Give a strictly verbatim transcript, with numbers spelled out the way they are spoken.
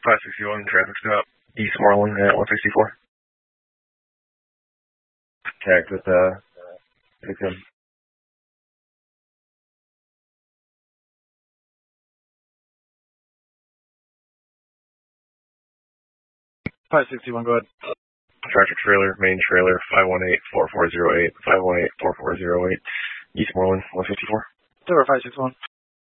five sixty-one, traffic stop, East Marlin at one sixty-four. Contact with, uh, victim. five sixty-one, go ahead. Tractor trailer, main trailer, five one eight, four four zero eight, five one eight, four four zero eight, East Moreland, one fifty-four. Silver five six one.